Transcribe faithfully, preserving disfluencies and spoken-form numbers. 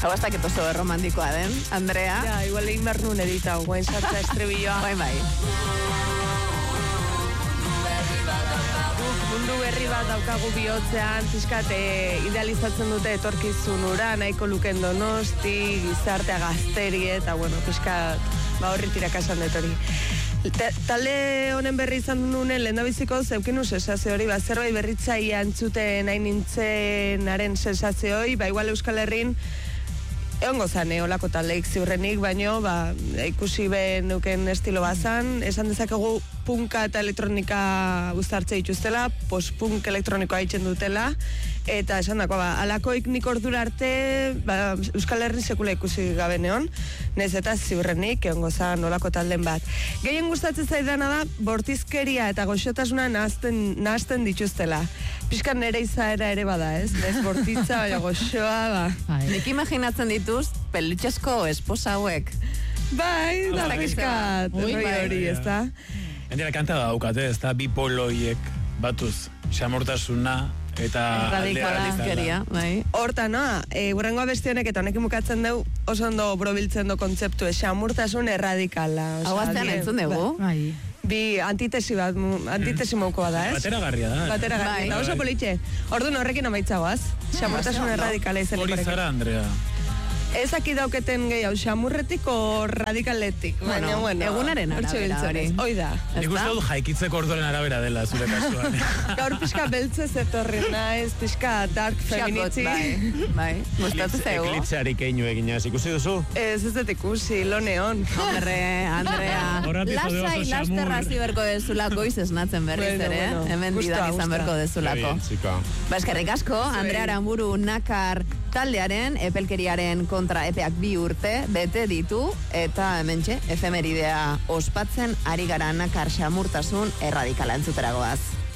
Hau ez dakit oso romantikoa den, Andrea. Ja, igual egin behar nuen edita, guain sartza estribilloa. Bai, bai. Mundu berri bat daukagu bihotzean, pixkat idealizatzen dute etorkizun ura, nahiko luken Donosti, gizartea gazteri, eta bueno, pixkat, ba horri tirakasan dut hori. Talde honen berri izan nunen lehendabiziko zeukinu sensazio hori, ba, zerbait berritzaia entzuten nahi nintzenaren sensazioi, ba, igual Euskal Herrin egongo zane olako taldeik ziurrenik, baino, ba, ikusi ben nuken estilo bazan, esan dezakegu punka eta elektronika guztartze dituztela, post-punk elektronikoa itzen dutela, eta esan dako, ba, alakoik nik ordura arte, ba, Euskal Herri sekula ikusi gabe neon, nez eta ziurrenik egongo zan olako talden bat. Gehien gustatzen zaidana da, bortizkeria eta goxotasuna nahazten, nahazten dituztela. Piskan nere izaera ere bada, ez? Nez bortitza, baina goxoa, ba. Nik imaginatzen dituz, pelutxesko esposa hauek. Bai, da piskat, hori, ez da? Endera kanta da daukate, ez da, bi poloiek batuz, xamortasuna eta radikalizkeria, bai. Horta, no, e, burrengoa beste honek eta honekin bukatzen dugu oso ondo brobiltzen du kontzeptu, xamurtasun erradikala. Hau aztean entzun dugu. Bai. Bi antitesi bat, antitesi mauko bada, ez? Bateragarria da. Bateragarria, eta oso politxe. Orduan horrekin amaitzagoaz, xamurtasun erradikala izan. Hori zara, Andrea. Ezaki dauketen gehiago, xamurretik o radikaletik. Bueno, baina, bueno, egunaren arabera hori. Hoi da. Nik uste dut jaikitzeko orduaren arabera dela, zure kasuan. Gaur pixka beltzez etorri naiz, pixka dark feminitzi. Bai, bai, gustatu zego. Eklipsearik einu eginaz, ikusi duzu? Ez ez dut ikusi, lo neon. Hombre, Andrea. Lasai, lasterra ziberko dezula goiz esnatzen berriz ere, hemen didak izan berko dezulako. Ba, eskerrik asko, Andrea Aramburu nakar taldearen, epelkeriaren kontra epeak bi urte, bete ditu, eta hementxe, efemeridea ospatzen ari gara nakar xamurtasun erradikala entzuteragoaz.